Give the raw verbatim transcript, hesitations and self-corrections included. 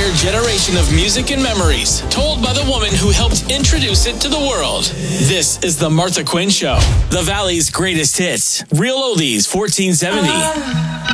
entire generation of music and memories, told by the woman who helped introduce it to the world. This is The Martha Quinn Show, the Valley's greatest hits. Real oldies, fourteen seventy.